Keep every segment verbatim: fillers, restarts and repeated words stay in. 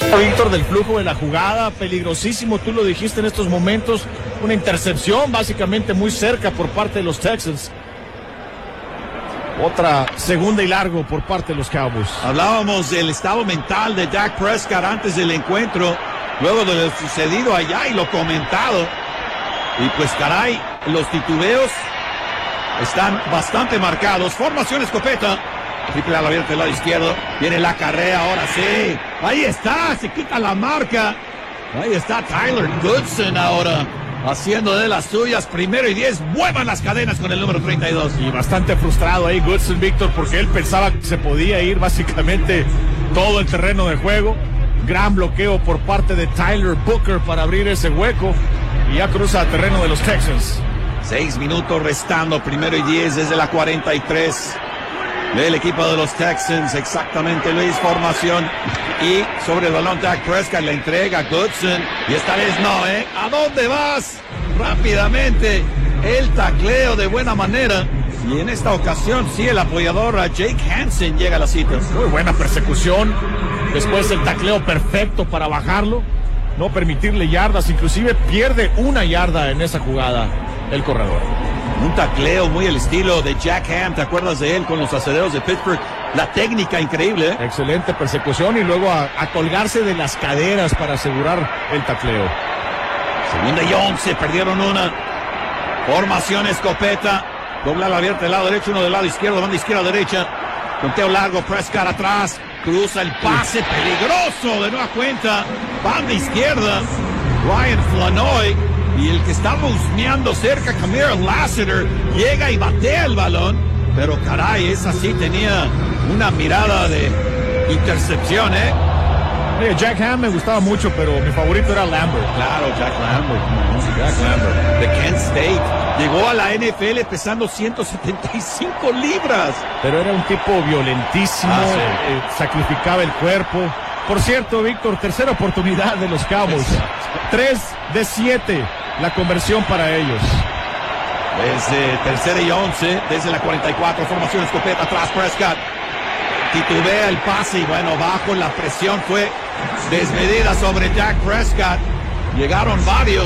Víctor, del flujo de la jugada, peligrosísimo, tú lo dijiste en estos momentos, una intercepción básicamente muy cerca por parte de los Texans. Otra segunda y largo por parte de los Cowboys. Hablábamos del estado mental de Dak Prescott antes del encuentro, luego de lo sucedido allá y lo comentado. Y pues caray, los titubeos están bastante marcados. Formación escopeta. Triple ala abierta del lado izquierdo. Viene la carrera, ahora sí. Ahí está, se quita la marca. Ahí está Tyler Goodson ahora, haciendo de las suyas. Primero y diez, muevan las cadenas con el número treinta y dos. Y bastante frustrado ahí Goodson, Víctor, porque él pensaba que se podía ir básicamente todo el terreno de juego. Gran bloqueo por parte de Tyler Booker para abrir ese hueco. Y ya cruza el terreno de los Texans. Seis minutos restando, primero y diez desde la cuarenta y tres. Del equipo de los Texans, exactamente Luis, formación. Y sobre el balón Dak Prescott le entrega a Goodson. Y esta vez no, ¿eh? ¿A dónde vas? Rápidamente el tacleo de buena manera. Y en esta ocasión sí, el apoyador a Jake Hansen llega a la cita. Muy buena persecución. Después el tacleo perfecto para bajarlo. No permitirle yardas, inclusive pierde una yarda en esa jugada el corredor. Un tacleo muy el estilo de Jack Ham, ¿te acuerdas de él con los acereros de Pittsburgh? La técnica increíble, ¿eh? Excelente persecución y luego a, a colgarse de las caderas para asegurar el tacleo. Segunda y once, perdieron una. Formación escopeta. Doble ala abierta del lado derecho, uno del lado izquierdo, banda izquierda derecha. Conteo largo, Prescott atrás. Cruza el pase, peligroso de nueva cuenta. Banda izquierda, Ryan Flanoy. Y el que estaba husmeando cerca, Kamir Lassiter, llega y batea el balón. Pero caray, esa sí tenía una mirada de intercepción, ¿eh? Oye, Jack Ham me gustaba mucho, pero mi favorito era Lambert. Claro, Jack Lambert. No, Jack Lambert, de Kent State. Llegó a la N F L pesando ciento setenta y cinco libras. Pero era un tipo violentísimo, ah, sí. eh, sacrificaba el cuerpo. Por cierto, Víctor, tercera oportunidad de los Cowboys. Tres de siete. La conversión para ellos. Desde tercera y once, desde la cuarenta y cuatro, formación escopeta, atrás Prescott. Titubea el pase y bueno, bajo la presión fue desmedida sobre Dak Prescott. Llegaron varios.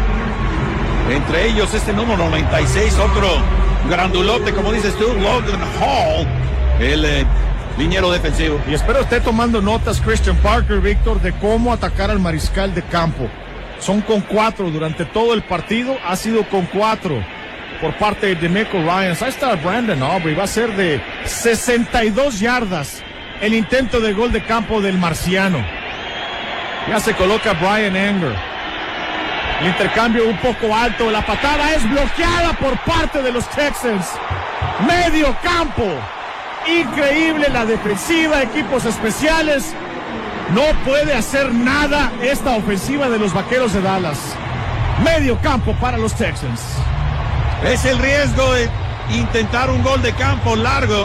Entre ellos este número noventa y seis, otro grandulote, como dices tú, Logan Hall, el eh, liniero defensivo. Y espero esté tomando notas Christian Parker, Víctor, de cómo atacar al mariscal de campo. Son con cuatro durante todo el partido, ha sido con cuatro por parte de DeMeco Ryans. Ahí está Brandon Aubrey, va a ser de sesenta y dos yardas el intento de gol de campo del marciano. Ya se coloca Brian Anger. El intercambio un poco alto, la patada es bloqueada por parte de los Texans. Medio campo, increíble la defensiva, equipos especiales. No puede hacer nada esta ofensiva de los Vaqueros de Dallas. Medio campo para los Texans. Es el riesgo de intentar un gol de campo largo.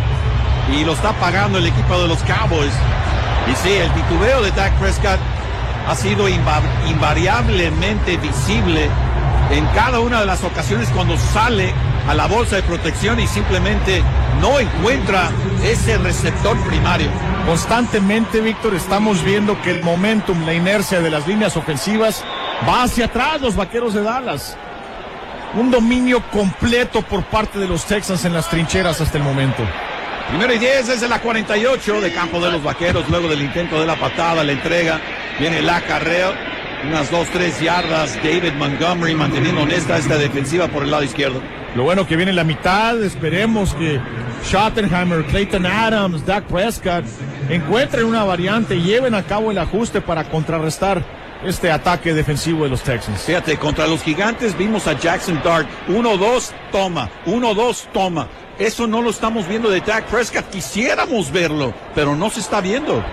Y lo está pagando el equipo de los Cowboys. Y sí, el titubeo de Dak Prescott ha sido inva- invariablemente visible en cada una de las ocasiones cuando sale a la bolsa de protección y simplemente no encuentra ese receptor primario. Constantemente, Víctor, estamos viendo que el momentum, la inercia de las líneas ofensivas va hacia atrás, los Vaqueros de Dallas. Un dominio completo por parte de los Texans en las trincheras hasta el momento. Primero y diez desde la cuarenta y ocho de campo de los Vaqueros, luego del intento de la patada, la entrega, viene el acarreo, unas dos, tres yardas, David Montgomery manteniendo honesta esta defensiva por el lado izquierdo. Lo bueno que viene la mitad, esperemos que Schottenheimer, Clayton Adams, Dak Prescott encuentren una variante y lleven a cabo el ajuste para contrarrestar este ataque defensivo de los Texans. Fíjate, contra los Gigantes vimos a Jackson Dart, uno dos, toma, uno dos, toma. Eso no lo estamos viendo de Dak Prescott, quisiéramos verlo, pero no se está viendo.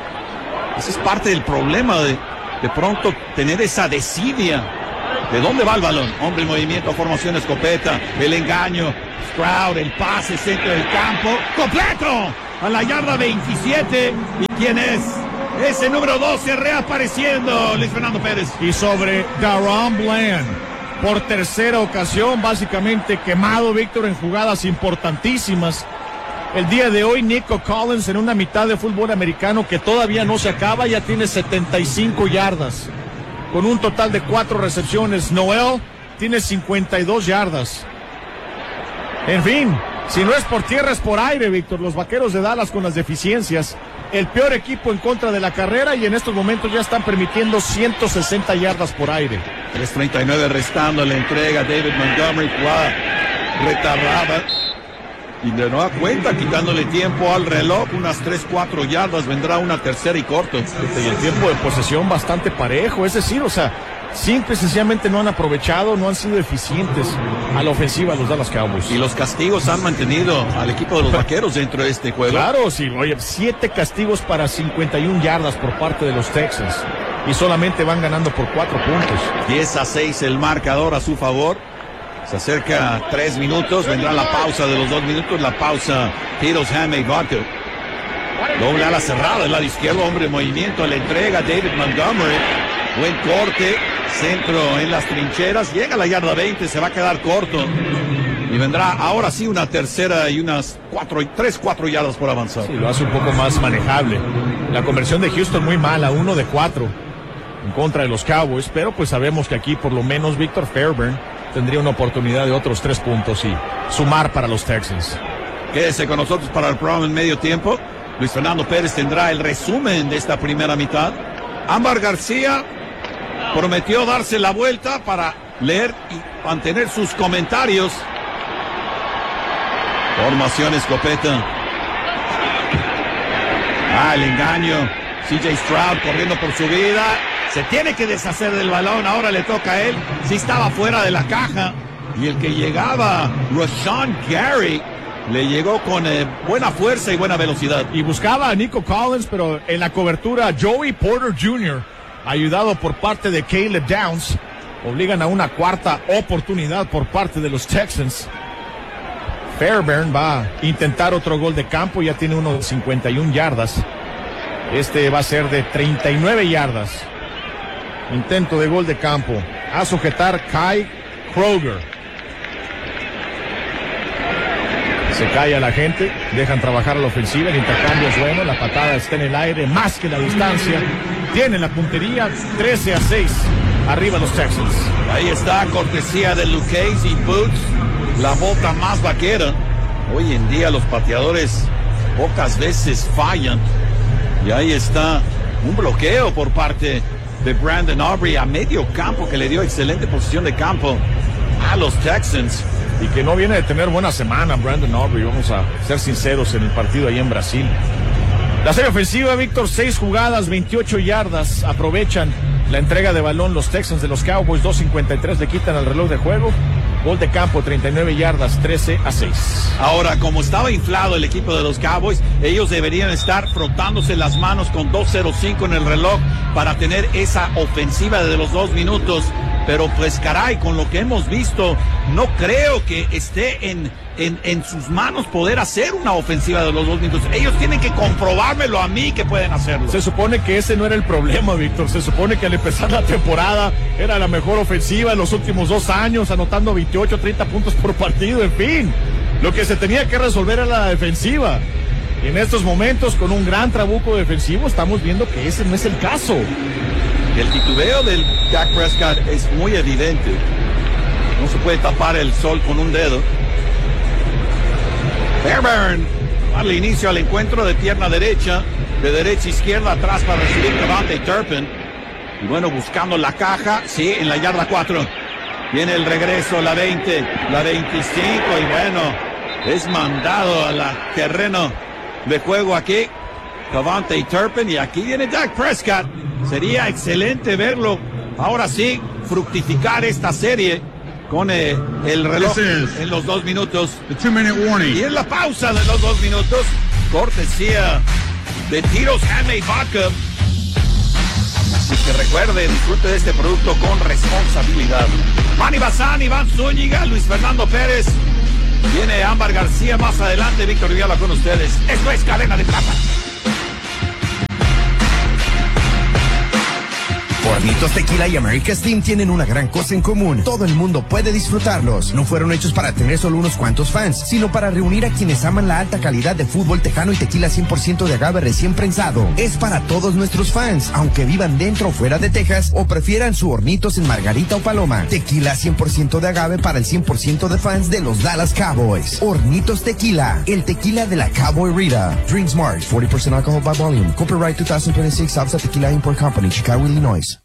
Ese es parte del problema de de pronto tener esa desidia. ¿De dónde va el balón? Hombre, el movimiento, formación, escopeta, el engaño, Stroud, el pase, centro del campo, completo, a la yarda veintisiete. ¿Y quién es? Ese número doce reapareciendo, Luis Fernando Pérez. Y sobre DaRon Bland, por tercera ocasión, básicamente quemado, Víctor, en jugadas importantísimas. El día de hoy, Nico Collins en una mitad de fútbol americano que todavía no se acaba, ya tiene setenta y cinco yardas, con un total de cuatro recepciones. Noel tiene cincuenta y dos yardas. En fin, si no es por tierra es por aire, Víctor. Los Vaqueros de Dallas con las deficiencias, el peor equipo en contra de la carrera, y en estos momentos ya están permitiendo ciento sesenta yardas por aire. tres treinta y nueve restando, le entrega David Montgomery, jugada retardada. Y de nueva cuenta, quitándole tiempo al reloj, unas tres cuatro yardas, vendrá una tercera y corto. Y el tiempo de posesión bastante parejo, es decir, o sea, simple y sencillamente no han aprovechado, no han sido eficientes a la ofensiva los Dallas Cowboys. Y los castigos han mantenido al equipo de los Vaqueros dentro de este juego. Claro, sí, oye, siete castigos para cincuenta y una yardas por parte de los Texans, y solamente van ganando por cuatro puntos. diez a seis el marcador a su favor. Se acerca tres minutos, vendrá la pausa de los dos minutos, la pausa Tito's Handmade Vodka. Doble ala cerrada, el lado izquierdo, hombre en movimiento, le entrega David Montgomery. Buen corte, centro en las trincheras, llega a la yarda veinte, se va a quedar corto. Y vendrá ahora sí una tercera y unas cuatro, tres, cuatro yardas por avanzar. Sí, lo hace un poco más manejable. La conversión de Houston muy mala, uno de cuatro en contra de los Cowboys, pero pues sabemos que aquí por lo menos Víctor Fairbairn tendría una oportunidad de otros tres puntos y sumar para los Texans. Quédese con nosotros para el programa en medio tiempo. Luis Fernando Pérez tendrá el resumen de esta primera mitad. Ámbar García prometió darse la vuelta para leer y mantener sus comentarios. Formación escopeta. Ah, el engaño. C J Stroud corriendo por su vida. Se tiene que deshacer del balón. Ahora le toca a él. Sí estaba fuera de la caja. Y el que llegaba, Rashawn Gary, le llegó con eh, buena fuerza y buena velocidad. Y buscaba a Nico Collins, pero en la cobertura Joey Porter junior, ayudado por parte de Caleb Downs, obligan a una cuarta oportunidad por parte de los Texans. Fairbairn va a intentar otro gol de campo, ya tiene uno de cincuenta y una yardas. Este va a ser de treinta y nueve yardas. Intento de gol de campo. A sujetar Kai Kroger. Se cae a la gente, dejan trabajar a la ofensiva, el intercambio es bueno, la patada está en el aire, más que la distancia. Tienen la puntería, trece a seis. Arriba los Texans. Ahí está, cortesía de Lucchese y Boots, la bota más vaquera. Hoy en día los pateadores pocas veces fallan. Y ahí está un bloqueo por parte de Brandon Aubrey a medio campo, que le dio excelente posición de campo a los Texans. Y que no viene de tener buena semana Brandon Aubrey, vamos a ser sinceros, en el partido ahí en Brasil. La serie ofensiva, Víctor, seis jugadas, veintiocho yardas, aprovechan la entrega de balón los Texans de los Cowboys, dos cincuenta y tres le quitan al reloj de juego. Gol de campo, treinta y nueve yardas, trece a seis. Ahora, como estaba inflado el equipo de los Cowboys, ellos deberían estar frotándose las manos con dos cero cinco en el reloj para tener esa ofensiva de los dos minutos. Pero pues caray, con lo que hemos visto, no creo que esté en, en, en sus manos poder hacer una ofensiva de los dos minutos. Ellos tienen que comprobármelo a mí que pueden hacerlo. Se supone que ese no era el problema, Víctor. Se supone que al empezar la temporada era la mejor ofensiva en los últimos dos años, anotando veintiocho, treinta puntos por partido, en fin. Lo que se tenía que resolver era la defensiva. Y en estos momentos, con un gran trabuco defensivo, estamos viendo que ese no es el caso. El titubeo del Dak Prescott es muy evidente. No se puede tapar el sol con un dedo. Fairbairn al inicio al encuentro de pierna derecha, de derecha a izquierda, atrás para recibir Cavante Turpin. Y bueno, buscando la caja, sí, en la yarda cuatro. Viene el regreso, la veinte, la veinticinco, y bueno, es mandado al terreno de juego aquí Cavante Turpin, y aquí viene Dak Prescott. Sería excelente verlo, ahora sí, fructificar esta serie con eh, el reloj en los dos minutos. Y en la pausa de los dos minutos, cortesía de Tito's Handmade Vodka. Así que recuerde, disfrute de este producto con responsabilidad. Manny Bazán, Iván Zúñiga, Luis Fernando Pérez. Viene Ámbar García más adelante, Víctor Villalba con ustedes. Esto es Cadena de Plata. Por Hornitos Tequila y America Steam tienen una gran cosa en común. Todo el mundo puede disfrutarlos. No fueron hechos para tener solo unos cuantos fans, sino para reunir a quienes aman la alta calidad de fútbol tejano y tequila cien por ciento de agave recién prensado. Es para todos nuestros fans, aunque vivan dentro o fuera de Texas o prefieran su Hornitos en Margarita o Paloma. Tequila cien por ciento de agave para el cien por ciento de fans de los Dallas Cowboys. Hornitos Tequila, el tequila de la Cowboy Rita. Drink Smart, forty percent alcohol by volume. Copyright twenty twenty-six, Salsa Tequila Import Company, Chicago, Illinois.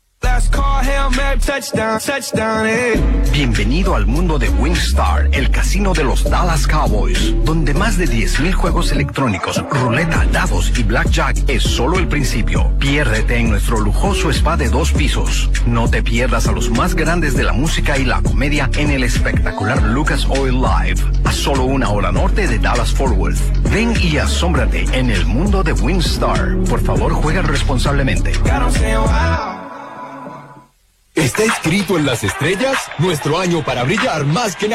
Bienvenido al mundo de WinStar, el casino de los Dallas Cowboys, donde más de diez mil juegos electrónicos, ruleta, dados y blackjack es solo el principio. Piérdete en nuestro lujoso spa de dos pisos. No te pierdas a los más grandes de la música y la comedia en el espectacular Lucas Oil Live, a solo una hora norte de Dallas Fort Worth. Ven y asómbrate en el mundo de WinStar. Por favor, juega responsablemente. ¿Está escrito en las estrellas? Nuestro año para brillar más que